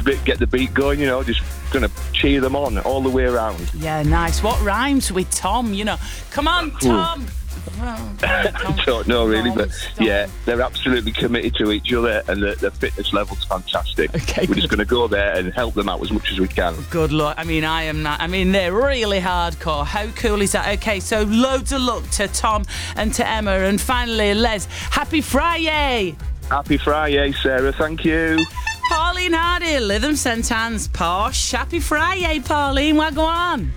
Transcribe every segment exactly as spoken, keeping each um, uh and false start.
bit, get the beat going, you know, just going to cheer them on all the way around. Yeah, nice. What rhymes with Tom, you know? Come on, Tom! Oh, I don't know really, Tom, but Tom. yeah, they're absolutely committed to each other and the, the fitness level's fantastic. Okay, We're good. just going to go there and help them out as much as we can. Good luck. I mean, I am not. I mean, they're really hardcore. How cool is that? Okay, so loads of luck to Tom and to Emma. And finally, Les, happy Friday! Happy Friday, Sarah. Thank you. Pauline Hardy, Lytham Saint Anne's, Posh. Happy Friday, Pauline. What go on?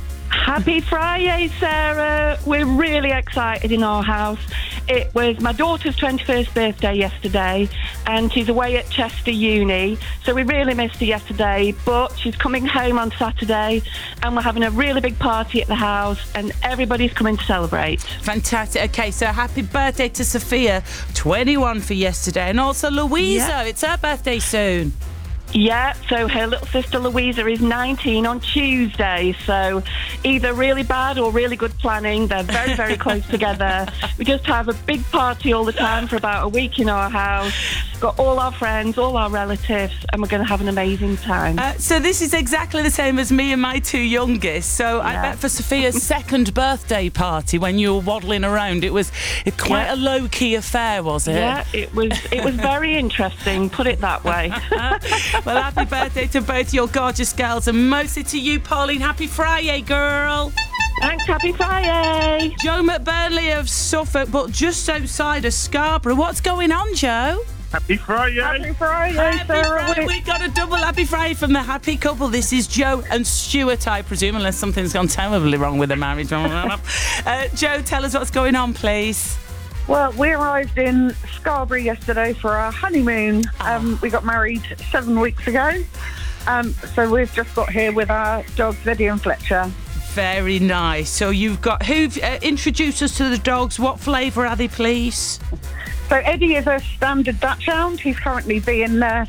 Happy Friday, Sarah. We're really excited in our house. It was my daughter's twenty-first birthday yesterday, and she's away at Chester Uni, so we really missed her yesterday, but she's coming home on Saturday, and we're having a really big party at the house, and everybody's coming to celebrate. Fantastic. Okay, so happy birthday to Sophia, twenty-one for yesterday, and also Louisa. Yeah. It's her birthday soon. Yeah, so her little sister Louisa is nineteen on Tuesday, so either really bad or really good planning. They're very, very close together. We just have a big party all the time for about a week in our house. Got all our friends, all our relatives, and we're going to have an amazing time. Uh, so this is exactly the same as me and my two youngest. So I Yeah. bet for Sophia's second birthday party, when you were waddling around, it was it quite Yeah. a low-key affair, was it? Yeah, it was it was very interesting, put it that way. Well, happy birthday to both your gorgeous girls, and mostly to you, Pauline. Happy Friday, girl. Thanks, happy Friday. Joe McBurnley of Suffolk, but just outside of Scarborough. What's going on, Joe? Happy Friday. Happy Friday, Happy Sarah. Friday. We got a double happy Friday from the happy couple. This is Joe and Stuart, I presume, unless something's gone terribly wrong with the marriage. uh, Joe, tell us what's going on, please. Well, we arrived in Scarborough yesterday for our honeymoon. Um, we got married seven weeks ago. Um, so we've just got here with our dogs, Eddie and Fletcher. Very nice. So you've got, who've uh, introduced us to the dogs? What flavour are they, please? So Eddie is a standard Dachshund. He's currently being uh,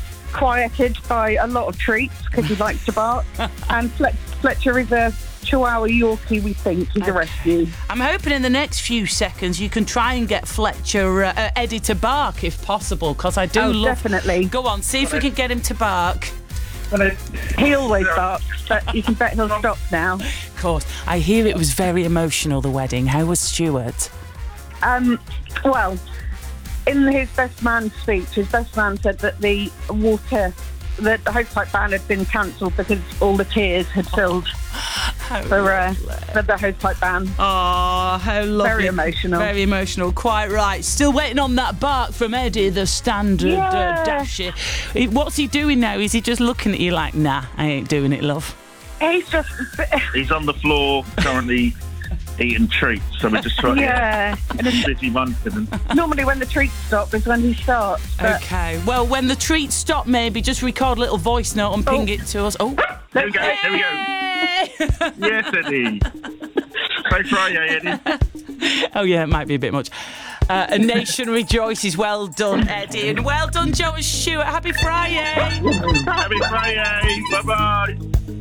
quieted by a lot of treats because he likes to bark. And Flet- Fletcher is a Chihuahua Yorkie, we think. He's a rescue. I'm hoping in the next few seconds you can try and get Fletcher, uh, uh, Eddie to bark if possible, because I do Oh, love... definitely. Go on, see if we can get him to bark. He always barks, but you can bet he'll stop now. Of course. I hear it was very emotional, the wedding. How was Stuart? Um, well, in his best man speech, his best man said that the water, that the hosepipe ban had been cancelled because all the tears had filled How for, uh, for the hosepipe ban. Oh, how lovely. Very emotional. Very emotional, quite right. Still waiting on that bark from Eddie, the standard Yeah. uh, dasher. He- What's he doing now? Is he just looking at you like, nah, I ain't doing it, love? He's just, He's on the floor currently eating treats, so we're just trying yeah. And to it's- busy munching. normally when the treats stop is when he starts. But Okay. Well, when the treats stop, maybe just record a little voice note and ping Oh. it to us. Oh. There we go, there we go. Hey! Yes, Eddie. Say Friday, Eddie. Oh, yeah, it might be a bit much. Uh, a nation rejoices. Well done, Eddie. And well done, Joe and Stuart. Happy Friday. Happy Friday. Bye-bye.